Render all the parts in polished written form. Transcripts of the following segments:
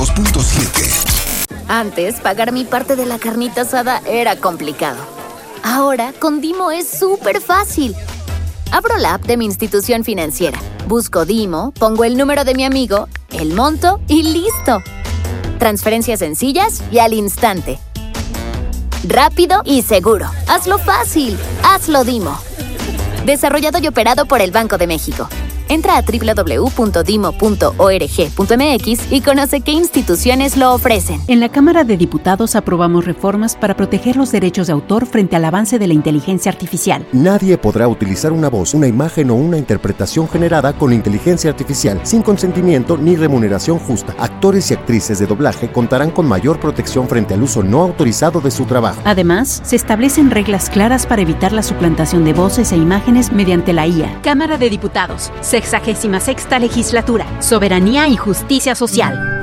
2.7. Antes, pagar mi parte de la carnita asada era complicado. Ahora, con Dimo es súper fácil. Abro la app de mi institución financiera, busco Dimo, pongo el número de mi amigo, el monto y ¡listo! Transferencias sencillas y al instante. Rápido y seguro. Hazlo fácil. Hazlo Dimo. Desarrollado y operado por el Banco de México. Entra a www.dimo.org.mx y conoce qué instituciones lo ofrecen. En la Cámara de Diputados aprobamos reformas para proteger los derechos de autor frente al avance de la inteligencia artificial. Nadie podrá utilizar una voz, una imagen o una interpretación generada con inteligencia artificial sin consentimiento ni remuneración justa. Actores y actrices de doblaje contarán con mayor protección frente al uso no autorizado de su trabajo. Además, se establecen reglas claras para evitar la suplantación de voces e imágenes mediante la IA. Cámara de Diputados, 66ª Legislatura, Soberanía y Justicia Social.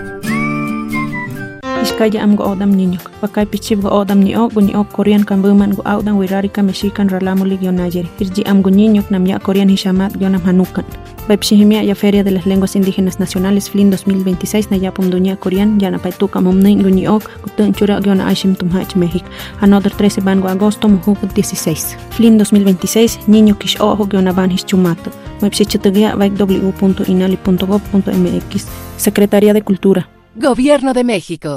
Iskaya am go odam niño, pakay pichib go odam ni ok Korean kambuman go audan wirari ka Mexican ralamuli gionayeri. Irji am go niño namya Korean hishamat gionam hanukan. Baipshihimia ya Feria de las Lenguas Indígenas Nacionales FLIN 2026 na yapum dunia Korean yana paituka mumnin go niok gutun chura giona aishim tumhach México. Another 13 ban go agosto mujuk 16. FLIN 2026 niño kish ojo giona ban hischumato. Baipshichitugia www.inali.gov.mx. Secretaría de Cultura. Gobierno de México.